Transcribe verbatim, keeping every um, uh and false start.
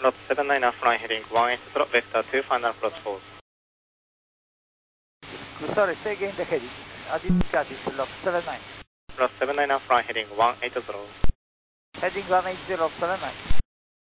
Slot seven nine are flying heading one eight zero, vector two, final approach hold. Sorry, say again the heading. I didn't catch it. Slot seven nine. Slot seven nine are flying heading one eight zero. Heading one eight zero, seven nine.